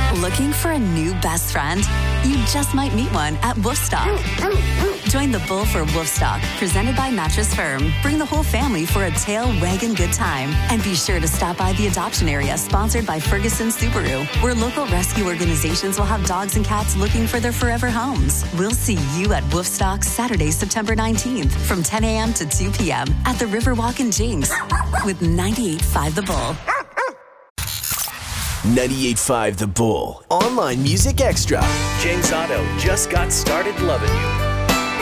Looking for a new best friend? You just might meet one at Woofstock. Join the Bull for Woofstock, presented by Mattress Firm. Bring the whole family for a tail wagging good time. And be sure to stop by the adoption area, sponsored by Ferguson Subaru, where local rescue organizations will have dogs and cats looking for their forever homes. We'll see you at Woofstock Saturday, September 19th from 10 a.m. to 2 p.m. at the Riverwalk in Jinx with 98.5 The Bull. 98.5 The Bull. Online Music Extra. James Otto just got started loving you.